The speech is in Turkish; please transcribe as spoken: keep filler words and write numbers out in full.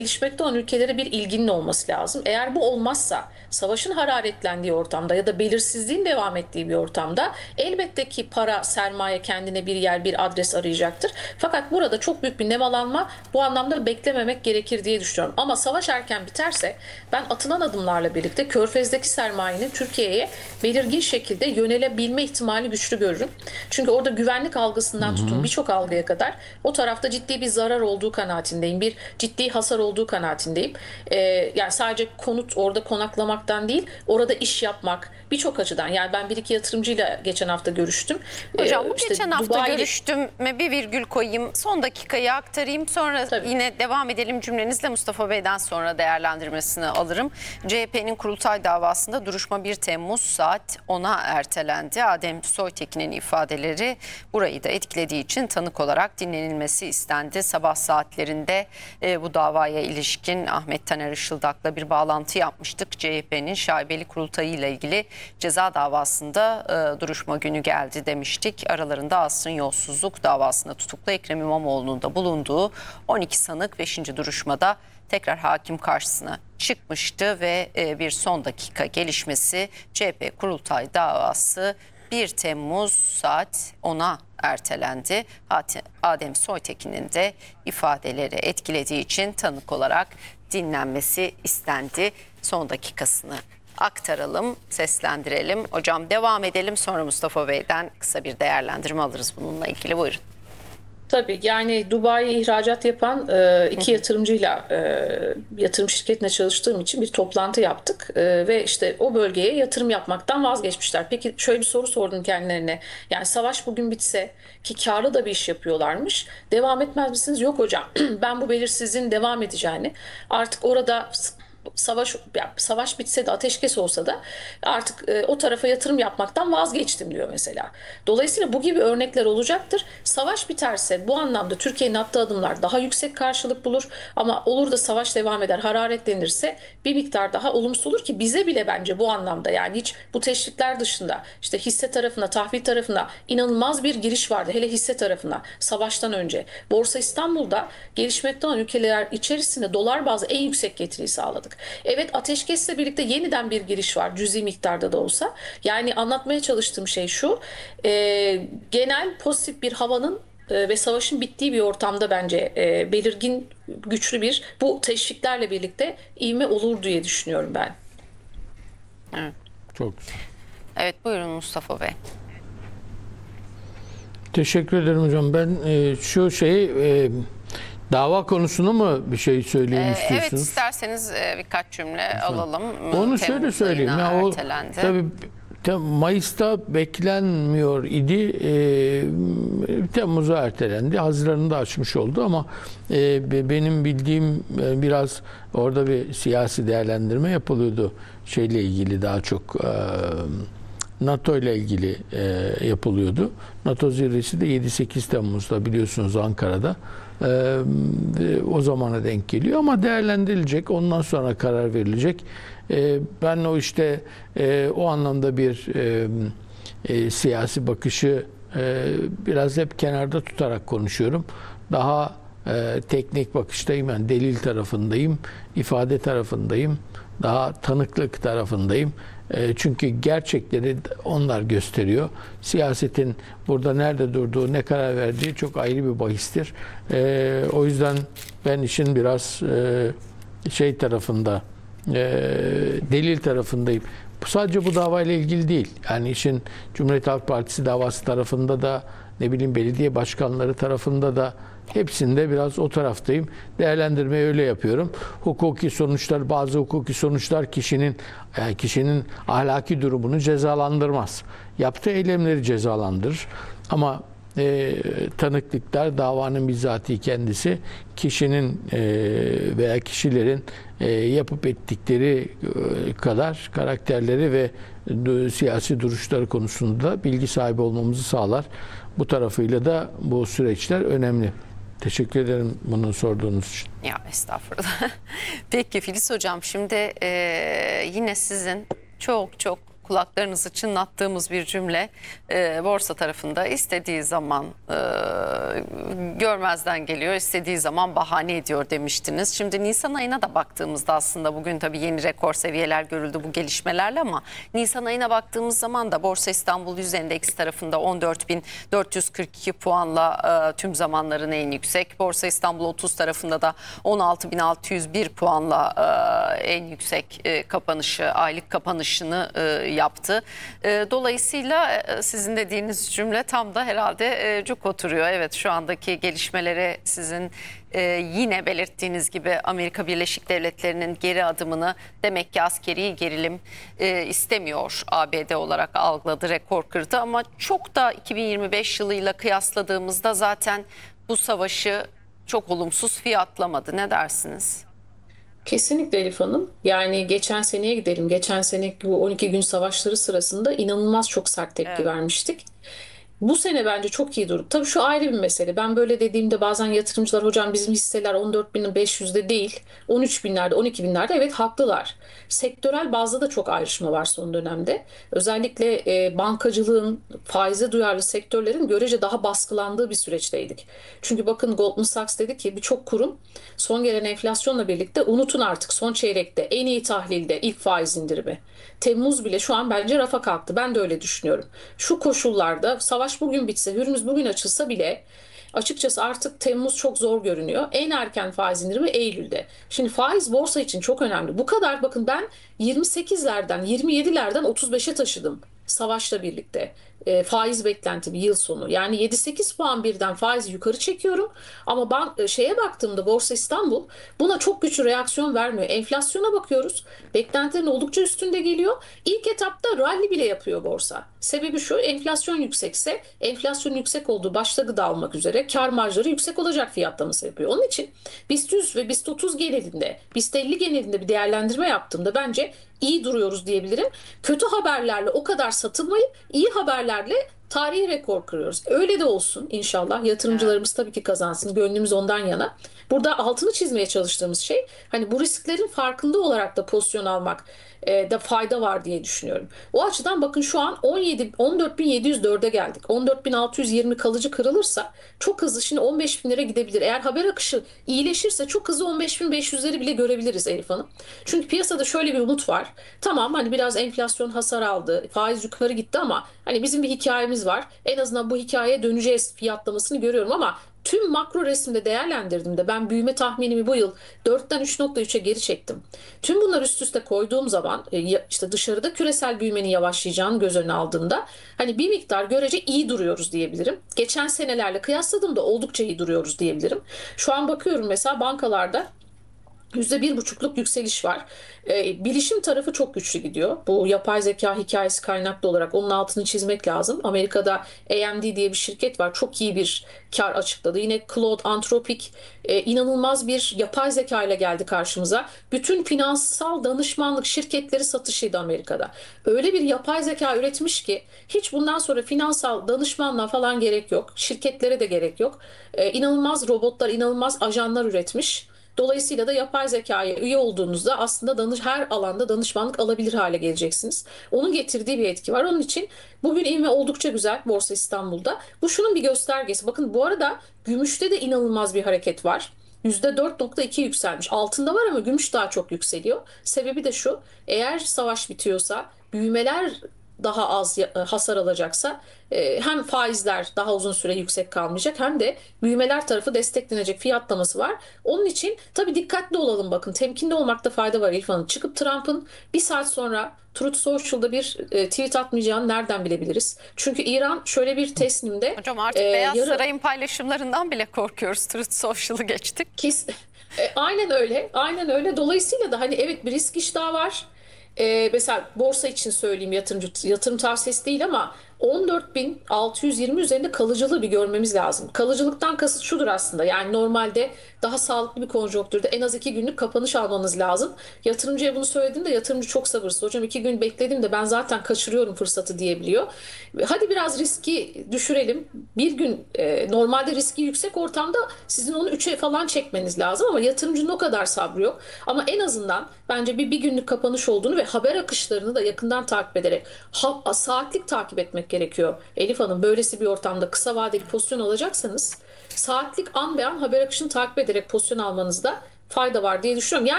gelişmekte olan ülkelere bir ilginin olması lazım. Eğer bu olmazsa, savaşın hararetlendiği ortamda ya da belirsizliğin devam ettiği bir ortamda elbette ki para, sermaye kendine bir yer, bir adres arayacaktır. Fakat burada çok büyük bir nemalanma bu anlamda beklememek gerekir diye düşünüyorum. Ama savaş erken biterse ben atılan adımlarla birlikte Körfez'deki sermayenin Türkiye'ye belirgin şekilde yönelebilme ihtimali güçlü görürüm. Çünkü orada güvenlik algısından tutun birçok algıya kadar o tarafta ciddi bir zarar olduğu kanaatindeyim. Bir ciddi hasar olduğu kanaatindeyim. Ee, yani sadece konut orada konaklamaktan değil, orada iş yapmak birçok açıdan. Yani ben bir iki yatırımcıyla geçen hafta görüştüm. Hocam bu Ee, işte geçen hafta Dubai'li... görüştüm ve bir virgül koyayım. Son dakikayı aktarayım. Sonra Tabii. yine devam edelim cümlenizle. Mustafa Bey'den sonra değerlendirmesini alırım. C H P'nin kurultay davasında duruşma bir Temmuz saat ona ertelendi. Adem Soytekin'in ifadeleri burayı da etkilediği için tanık olarak dinlenilmesi istendi. Sabah saatlerinde e, bu davaya ilişkin Ahmet Taner Işıldak'la bir bağlantı yapmıştık. C H P'nin şaibeli kurultayıyla ilgili ceza davasında e, duruşma günü geldi demiştik. Aralarında Asrın yolsuzluk davasında tutuklu Ekrem İmamoğlu'nun da bulunduğu on iki sanık beşinci duruşmada tekrar hakim karşısına çıkmıştı ve e, bir son dakika gelişmesi C H P kurultay davası bir Temmuz saat ona ertelendi. Adem Soytekin'in de ifadeleri etkilediği için tanık olarak dinlenmesi istendi. Son dakikasını aktaralım, seslendirelim. Hocam devam edelim, sonra Mustafa Bey'den kısa bir değerlendirme alırız bununla ilgili. Buyurun. Tabii yani Dubai'ye ihracat yapan e, iki yatırımcıyla e, yatırım şirketine çalıştığım için bir toplantı yaptık e, ve işte o bölgeye yatırım yapmaktan vazgeçmişler. Peki şöyle bir soru sordum kendilerine. Yani savaş bugün bitse ki karlı da bir iş yapıyorlarmış. Devam etmez misiniz? Yok hocam. Ben bu belirsizliğin devam edeceğini artık orada savaş yani savaş bitse de ateşkes olsa da artık e, o tarafa yatırım yapmaktan vazgeçtim diyor mesela. Dolayısıyla bu gibi örnekler olacaktır. Savaş biterse bu anlamda Türkiye'nin attığı adımlar daha yüksek karşılık bulur ama olur da savaş devam eder, hararetlenirse bir miktar daha olumsuz olur ki bize bile bence bu anlamda yani hiç bu teşvikler dışında işte hisse tarafına, tahvil tarafına inanılmaz bir giriş vardı. Hele hisse tarafına savaştan önce. Borsa İstanbul'da gelişmekte olan ülkeler içerisinde dolar bazlı en yüksek getiriyi sağladık. Evet ateşkesle birlikte yeniden bir giriş var cüzi miktarda da olsa. Yani anlatmaya çalıştığım şey şu e, genel pozitif bir havanın e, ve savaşın bittiği bir ortamda bence e, belirgin güçlü bir bu teşviklerle birlikte ivme olur diye düşünüyorum ben. Evet. Çok güzel. Evet buyurun Mustafa Bey. Teşekkür ederim hocam. Ben e, şu şeyi e, dava konusunu mu bir şey söyleyeyim Ee, istiyorsunuz? evet isterseniz e, birkaç cümle alalım. Onu şöyle Temmuz söyleyeyim. ayına Ya o ertelendi. tabii te- Mayıs'ta beklenmiyor idi. E, Temmuz'a ertelendi. Haziran'da açmış oldu ama e, be- benim bildiğim e, biraz orada bir siyasi değerlendirme yapılıyordu şeyle ilgili daha çok e, NATO ile ilgili e, yapılıyordu. NATO zirvesi de yedi sekiz Temmuz'da biliyorsunuz Ankara'da. E, o zamana denk geliyor ama değerlendirilecek. Ondan sonra karar verilecek. E, ben o işte e, o anlamda bir e, e, siyasi bakışı e, biraz hep kenarda tutarak konuşuyorum. Daha e, teknik bakıştayım. Yani delil tarafındayım, ifade tarafındayım, daha tanıklık tarafındayım. Çünkü gerçekleri onlar gösteriyor. Siyasetin burada nerede durduğu, ne karar verdiği çok ayrı bir bahistir. Ee, o yüzden ben işin biraz e, şey tarafında, e, delil tarafındayım. Bu sadece bu davayla ilgili değil. Yani işin Cumhuriyet Halk Partisi davası tarafında da, ne bileyim belediye başkanları tarafında da hepsinde biraz o taraftayım. Değerlendirmeyi öyle yapıyorum. Hukuki sonuçlar, bazı hukuki sonuçlar kişinin yani kişinin ahlaki durumunu cezalandırmaz. Yaptığı eylemleri cezalandırır. Ama e, tanıklıklar, davanın bizzati kendisi kişinin e, veya kişilerin e, yapıp ettikleri e, kadar karakterleri ve e, siyasi duruşları konusunda bilgi sahibi olmamızı sağlar. Bu tarafıyla da bu süreçler önemli. Teşekkür ederim bunu sorduğunuz için. Ya estağfurullah. Peki Filiz Hocam şimdi e, yine sizin çok çok kulaklarınızı çınlattığımız bir cümle. E, borsa tarafında istediği zaman e, görmezden geliyor, istediği zaman bahane ediyor demiştiniz. Şimdi Nisan ayına da baktığımızda aslında bugün tabii yeni rekor seviyeler görüldü bu gelişmelerle ama Nisan ayına baktığımız zaman da Borsa İstanbul Yüz Endeksi tarafında on dört bin dört yüz kırk iki puanla e, tüm zamanların en yüksek. Borsa İstanbul otuz tarafında da on altı bin altı yüz bir puanla e, en yüksek e, kapanışı, aylık kapanışını e, yaptı. E, dolayısıyla e, sizin dediğiniz cümle tam da herhalde e, cuk oturuyor. Evet, şu andaki gelişmelere sizin e, yine belirttiğiniz gibi Amerika Birleşik Devletleri'nin geri adımını demek ki askeri gerilim e, istemiyor A B D olarak algıladı, rekor kırdı ama çok da iki bin yirmi beş yılıyla kıyasladığımızda zaten bu savaşı çok olumsuz fiyatlamadı. Ne dersiniz? Kesinlikle Elif Hanım. Yani geçen seneye gidelim. Geçen sene bu on iki gün savaşları sırasında inanılmaz çok sert tepki Evet. vermiştik. Bu sene bence çok iyi durduk. Tabii şu ayrı bir mesele. Ben böyle dediğimde bazen yatırımcılar hocam bizim hisseler on dört bin beş yüzde değil on üç binlerde on iki binlerde, evet haklılar. Sektörel bazda da çok ayrışma var son dönemde. Özellikle e, bankacılığın, faize duyarlı sektörlerin görece daha baskılandığı bir süreçteydik. Çünkü bakın Goldman Sachs dedi ki birçok kurum son gelen enflasyonla birlikte unutun artık son çeyrekte en iyi tahlilde ilk faiz indirimi. Temmuz bile şu an bence rafa kalktı. Ben de öyle düşünüyorum. Şu koşullarda savaş bugün bitse, Hürmüz bugün açılsa bile açıkçası artık Temmuz çok zor görünüyor. En erken faiz indirimi Eylül'de. Şimdi faiz borsa için çok önemli. Bu kadar bakın ben yirmi sekizlerden yirmi yedilerden otuz beşe taşıdım savaşla birlikte. E, faiz beklentimi yıl sonu. Yani yedi sekiz puan birden faizi yukarı çekiyorum. Ama ben şeye baktığımda Borsa İstanbul buna çok güçlü reaksiyon vermiyor. Enflasyona bakıyoruz. Beklentilerin oldukça üstünde geliyor. İlk etapta rally bile yapıyor borsa. Sebebi şu, enflasyon yüksekse enflasyon yüksek olduğu başta gıda almak üzere kar marjları yüksek olacak fiyatlaması yapıyor. Onun için BIST yüz ve BIST otuz genelinde, BIST elli genelinde bir değerlendirme yaptığımda bence iyi duruyoruz diyebilirim. Kötü haberlerle o kadar satılmayıp iyi haberlerle tarihi rekor kırıyoruz. Öyle de olsun inşallah. Yatırımcılarımız tabii ki kazansın. Gönlümüz ondan yana. Burada altını çizmeye çalıştığımız şey hani bu risklerin farkında olarak da pozisyon almak e, da fayda var diye düşünüyorum. O açıdan bakın şu an on yedi on dört bin yedi yüz dörde geldik. on dört bin altı yüz yirmi kalıcı kırılırsa çok hızlı şimdi on beş bin lira gidebilir. Eğer haber akışı iyileşirse çok hızlı on beş bin beş yüzleri bile görebiliriz Elif Hanım. Çünkü piyasada şöyle bir umut var. Tamam hani biraz enflasyon hasar aldı, faiz yukarı gitti ama hani bizim bir hikayemiz var. En azından bu hikayeye döneceğiz fiyatlamasını görüyorum ama tüm makro resimde değerlendirdiğimde ben büyüme tahminimi bu yıl dörtten üç nokta üçe geri çektim. Tüm bunlar üst üste koyduğum zaman işte dışarıda küresel büyümenin yavaşlayacağını göz önüne aldığımda hani bir miktar görece iyi duruyoruz diyebilirim. Geçen senelerle kıyasladığımda oldukça iyi duruyoruz diyebilirim. Şu an bakıyorum mesela bankalarda yüzde bir buçukluk yükseliş var. E, bilişim tarafı çok güçlü gidiyor. Bu yapay zeka hikayesi kaynaklı olarak onun altını çizmek lazım. Amerika'da A M D diye bir şirket var. Çok iyi bir kar açıkladı. Yine Claude, Anthropic e, inanılmaz bir yapay zeka ile geldi karşımıza. Bütün finansal danışmanlık şirketleri satışıydı Amerika'da. Öyle bir yapay zeka üretmiş ki hiç bundan sonra finansal danışmanlığa falan gerek yok. Şirketlere de gerek yok. E, inanılmaz robotlar, inanılmaz ajanlar üretmiş. Dolayısıyla da yapay zekaya üye olduğunuzda aslında danış, her alanda danışmanlık alabilir hale geleceksiniz. Onun getirdiği bir etki var. Onun için bugün ivme oldukça güzel Borsa İstanbul'da. Bu şunun bir göstergesi. Bakın bu arada gümüşte de inanılmaz bir hareket var. yüzde dört nokta iki yükselmiş. Altında var ama gümüş daha çok yükseliyor. Sebebi de şu. Eğer savaş bitiyorsa büyümeler daha az hasar alacaksa hem faizler daha uzun süre yüksek kalmayacak hem de büyümeler tarafı desteklenecek fiyatlaması var. Onun için tabii dikkatli olalım bakın. Temkinli olmakta fayda var İrfan'ın. Çıkıp Trump'ın bir saat sonra Truth Social'da bir e, tweet atmayacağını nereden bilebiliriz? Çünkü İran şöyle bir teslimde... Hocam artık e, Beyaz yarı... Saray'ın paylaşımlarından bile korkuyoruz. Truth Social'ı geçtik. Kes... E, aynen öyle. Aynen öyle. Dolayısıyla da hani evet bir risk iştahı var. E, mesela borsa için söyleyeyim yatırımcı, yatırım tavsiyesi değil ama on dört bin altı yüz yirmi üzerinde kalıcılığı bir görmemiz lazım. Kalıcılıktan kasıt şudur aslında. Yani normalde daha sağlıklı bir konjonktürde en az iki günlük kapanış almanız lazım. Yatırımcıya bunu söylediğimde yatırımcı çok sabırsız. Hocam iki gün bekledim de ben zaten kaçırıyorum fırsatı diyebiliyor. Hadi biraz riski düşürelim. Bir gün e, normalde riski yüksek ortamda sizin onu üçe falan çekmeniz lazım ama yatırımcının o kadar sabrı yok. Ama en azından bence bir, bir günlük kapanış olduğunu ve haber akışlarını da yakından takip ederek ha, saatlik takip etmek gerekiyor. Elif Hanım, böylesi bir ortamda kısa vadeli pozisyon alacaksanız saatlik an be an haber akışını takip ederek pozisyon almanızda fayda var diye düşünüyorum. Yani